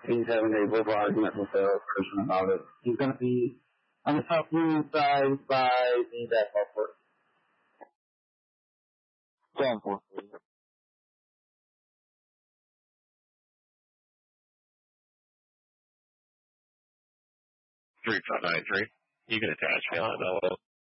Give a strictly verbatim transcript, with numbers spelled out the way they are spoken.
He's having a verbal argument with the person about it. He's going to be on the top blue side by the basketball court. Down for three five nine three. You can attach me on it.